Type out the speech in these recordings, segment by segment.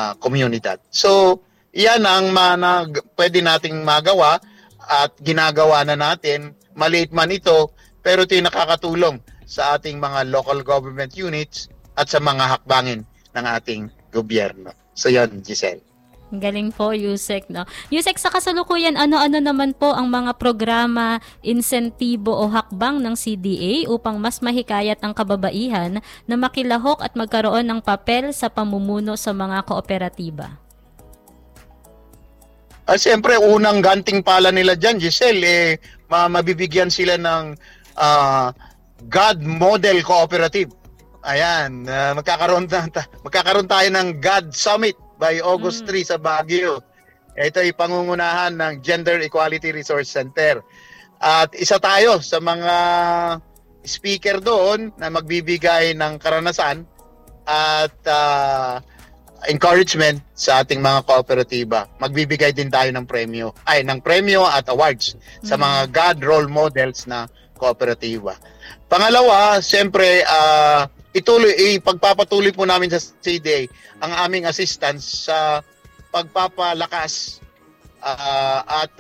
komunidad. So, yan ang pwede nating magawa at ginagawa na natin. Maliit man ito, pero ito yung nakakatulong sa ating mga local government units at sa mga hakbangin ng ating gobyerno. So, yan, Giselle. Galing po, Yusek, no? Yusek, sa kasalukuyan, ano-ano naman po ang mga programa, insentibo o hakbang ng CDA upang mas mahikayat ang kababaihan na makilahok at magkaroon ng papel sa pamumuno sa mga kooperatiba? Siyempre, unang ganting pala nila dyan, Giselle, mabibigyan sila ng God Model Cooperative. Ayan, magkakaroon tayo ng God Summit by August 3 sa Baguio. Ito ay pangungunahan ng Gender Equality Resource Center. At isa tayo sa mga speaker doon na magbibigay ng karanasan at encouragement sa ating mga kooperatiba. Magbibigay din tayo ng premyo at awards sa mga God role models na kooperatiba. Pangalawa, siyempre, pagpapatuloy po namin sa CDA ang aming assistance sa pagpapalakas at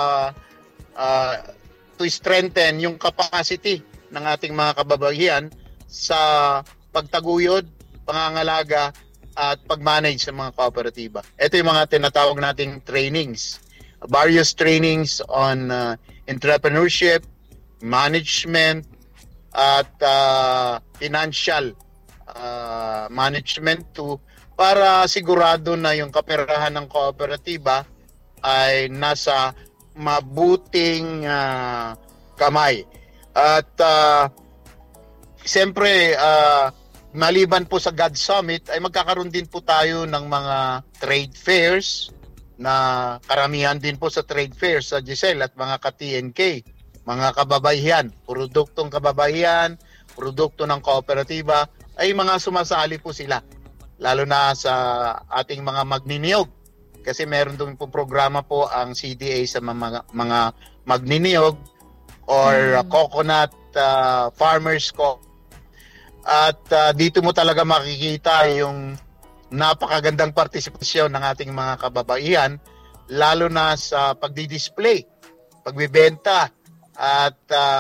to strengthen yung capacity ng ating mga kababaihan sa pagtaguyod, pangangalaga at pag-manage sa mga kooperatiba. Ito yung mga tinatawag nating trainings. Various trainings on entrepreneurship, management, at financial management para sigurado na yung kaperahan ng kooperatiba ay nasa mabuting kamay. At siyempre, maliban po sa God Summit, ay magkakaroon din po tayo ng mga trade fairs na karamihan din po sa trade fairs sa Giselle at mga ka-TNK. Mga kababaihan, produktong kababaihan, produkto ng kooperatiba, ay mga sumasali po sila. Lalo na sa ating mga magniniyog. Kasi meron doon po programa po ang CDA sa mga magniniyog or coconut farmers co. At dito mo talaga makikita yung napakagandang partisipasyon ng ating mga kababaihan, lalo na sa pagdi-display, pagbibenta, at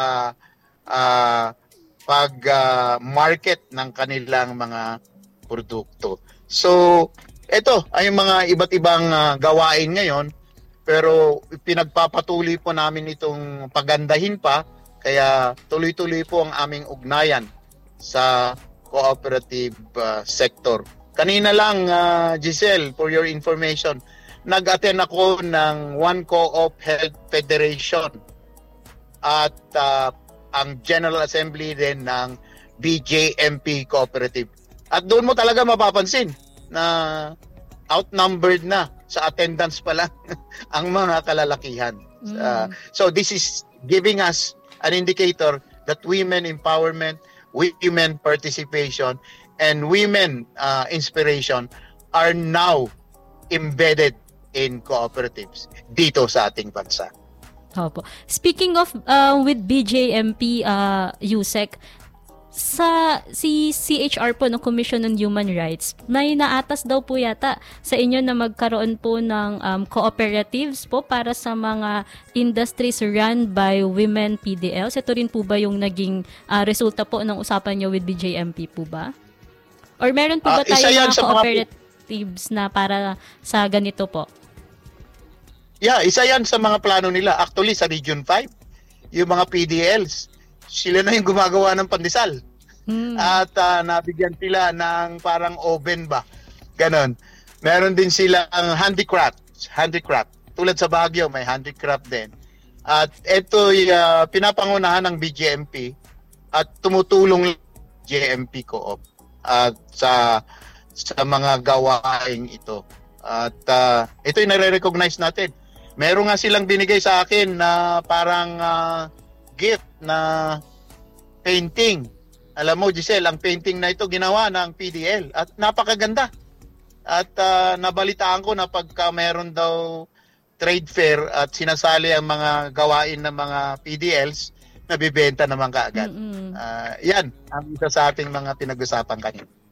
pag-market ng kanilang mga produkto. So, ito ay mga iba't ibang gawain ngayon, pero pinagpapatuloy po namin itong pagandahin pa, kaya tuloy-tuloy po ang aming ugnayan sa cooperative sector. Kanina lang, Giselle, for your information, nag-attend ako ng One Co-op Health Federation at ang General Assembly din ng BJMP Cooperative. At doon mo talaga mapapansin na outnumbered na sa attendance pa lang ang mga kalalakihan. So this is giving us an indicator that women empowerment, women participation, and women inspiration are now embedded in cooperatives dito sa ating bansa. Opo. Speaking of with BJMP, Yusek, si CHR po ng Commission on Human Rights, may naatas daw po yata sa inyo na magkaroon po ng cooperatives po para sa mga industries run by women PDLs. Ito rin po ba yung naging resulta po ng usapan nyo with BJMP po ba? Or meron po ba tayo mga cooperatives na para sa ganito po? Yeah, isa yan sa mga plano nila. Actually, sa Region 5, yung mga PDLs, sila na yung gumagawa ng pandesal. At nabigyan sila ng parang oven ba. Ganon. Meron din silang handicraft. Tulad sa Baguio, may handicraft din. At ito'y pinapangunahan ng BJMP at tumutulong JMP Co-op at sa mga gawaing ito. At ito'y nare-recognize natin. Meron nga silang binigay sa akin na parang gift na painting. Alam mo, Giselle, ang painting na ito ginawa ng PDL at napakaganda. At nabalitaan ko na pagka meron daw trade fair at sinasali ang mga gawain ng mga PDLs, nabibenta naman kaagad. Yan ang isa sa ating mga pinag-usapan kanina.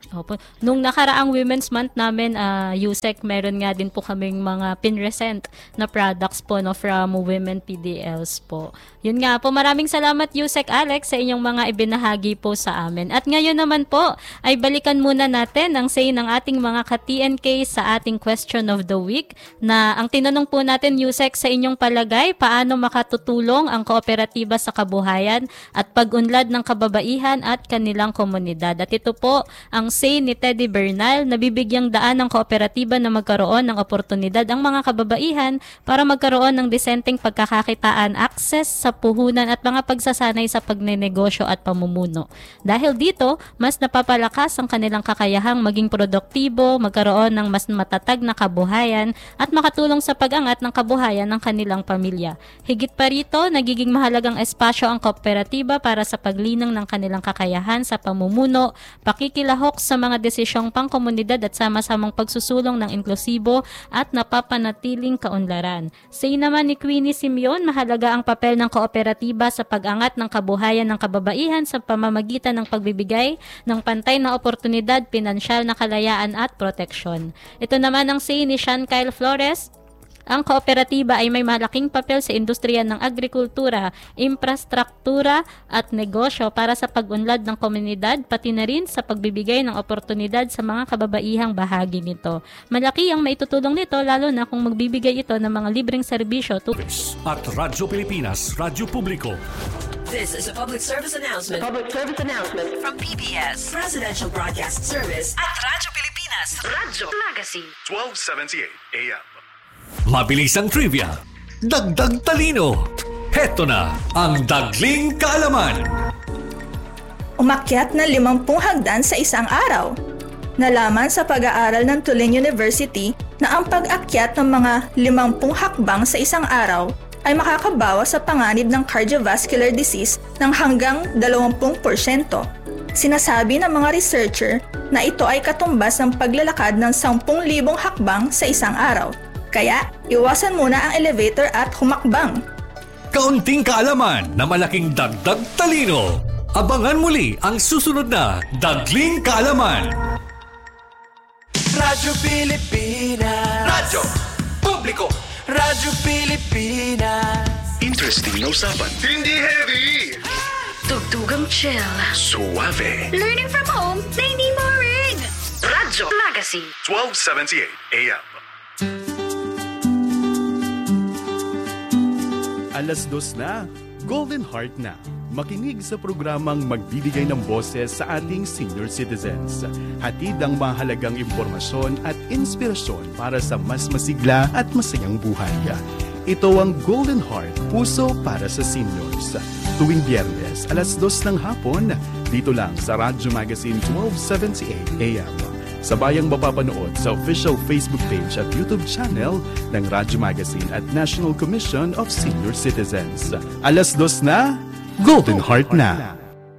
Opo. Nung nakaraang Women's Month namin, USEC, meron nga din po kaming mga pinresent na products po no, from Women PDLs po. Yun nga po, maraming salamat USEC Alex sa inyong mga ibinahagi po sa amin. At ngayon naman po, ay balikan muna natin ang say ng ating mga ka-TNK sa ating question of the week na ang tinanong po natin USEC, sa inyong palagay, paano makatutulong ang kooperatiba sa kabuhayan at pag-unlad ng kababaihan at kanilang komunidad. At ito po ang say ni Teddy Bernal, na bibigyang daan ng kooperatiba na magkaroon ng oportunidad ang mga kababaihan para magkaroon ng disenteng pagkakakitaan, access sa puhunan at mga pagsasanay sa pagnenegosyo at pamumuno. Dahil dito, mas napapalakas ang kanilang kakayahang maging produktibo, magkaroon ng mas matatag na kabuhayan at makatulong sa pag-angat ng kabuhayan ng kanilang pamilya. Higit pa rito, nagiging mahalagang espasyo ang kooperatiba para sa paglinang ng kanilang kakayahan sa pamumuno, pakikilahok sa mga desisyong pangkomunidad at sama-samang pagsusulong ng inklusibo at napapanatiling kaunlaran. Say naman ni Queenie Simeon, mahalaga ang papel ng kooperatiba sa pag-angat ng kabuhayan ng kababaihan sa pamamagitan ng pagbibigay ng pantay na oportunidad, pinansyal na kalayaan at proteksyon. Ito naman ang say ni Sean Kyle Flores. Ang kooperatiba ay may malaking papel sa industriya ng agrikultura, infrastruktura at negosyo para sa pag-unlad ng komunidad, pati na rin sa pagbibigay ng oportunidad sa mga kababaihang bahagi nito. Malaki ang maitutulong nito lalo na kung magbibigay ito ng mga libreng serbisyo at Radyo Pilipinas, Radyo Publiko. This is a public service announcement. From PBS, Presidential Broadcast Service at Radyo Pilipinas, Radyo Magazine. 1278 AM. Mabilis ang trivia, dagdag talino. Heto na ang Dagling Kaalaman. Umakyat na 50 hagdan sa isang araw. Nalaman sa pag-aaral ng Tulane University na ang pag-akyat ng mga 50 hakbang sa isang araw ay makakabawas sa panganib ng cardiovascular disease ng hanggang 20%. Sinasabi ng mga researcher na ito ay katumbas ng paglalakad ng 10,000 hakbang sa isang araw. Kaya, iwasan muna ang elevator at humakbang. Kaunting kaalaman na malaking dagdag talino. Abangan muli ang susunod na Dagling Kaalaman. Radyo Pilipinas. Radyo Publiko. Radyo Pilipinas. Interesting na usapan. Hindi heavy. Tugtugang chill. Suave. Learning from home na hindi boring. Radyo Magazine. 1278 AM. 2:00 na, Golden Heart na. Makinig sa programang magbibigay ng boses sa ating senior citizens. Hatid ang mahalagang impormasyon at inspirasyon para sa mas masigla at masayang buhay. Ito ang Golden Heart, puso para sa seniors. Tuwing Biyernes, 2:00 ng hapon, dito lang sa Radyo Magazine 1278 AM. Sabayang mapapanood sa official Facebook page at YouTube channel ng Radyo Magazine at National Commission of Senior Citizens. 2:00 na, Golden Heart na.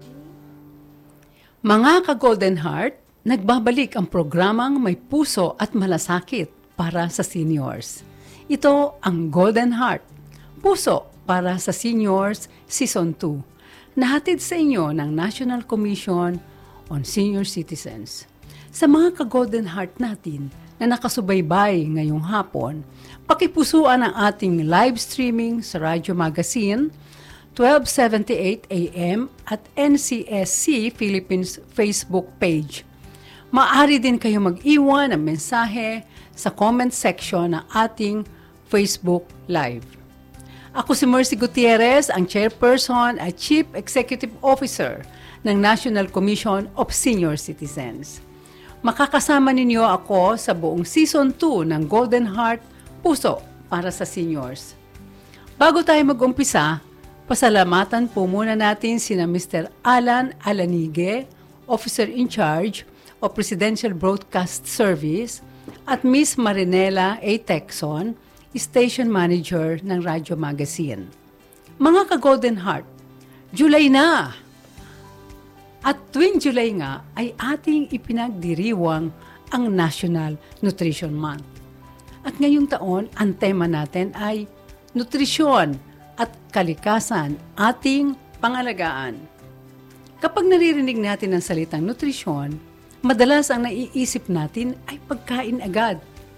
Mga ka-Golden Heart, nagbabalik ang programang may puso at malasakit para sa seniors. Ito ang Golden Heart, puso para sa seniors Season 2, nahatid sa inyo ng National Commission on Senior Citizens. Sa mga ka-Golden Heart natin na nakasubaybay ngayong hapon, pakipusuan ang ating live streaming sa Radyo Magazine, 1278 AM at NCSC Philippines Facebook page. Maaari din kayo mag-iwan ng mensahe sa comment section ng ating Facebook Live. Ako si Mercy Gutierrez, ang Chairperson at Chief Executive Officer ng National Commission of Senior Citizens. Makakasama ninyo ako sa buong Season 2 ng Golden Heart, Puso para sa Seniors. Bago tayo mag-umpisa, pasalamatan po muna natin sina Mr. Alan Alanige, Officer in Charge of Presidential Broadcast Service, at Miss Marinela A. Texon, Station Manager ng Radyo Magazine. Mga ka-Golden Heart, July na! At tuwing July nga ay ating ipinagdiriwang ang National Nutrition Month. At ngayong taon, ang tema natin ay nutrisyon at kalikasan, ating pangalagaan. Kapag naririnig natin ang salitang nutrisyon, Madalas ang naiisip natin ay pagkain agad.